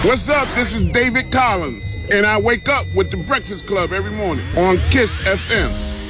What's up? This is David Collins, and I wake up with The Breakfast Club every morning on KISS FM.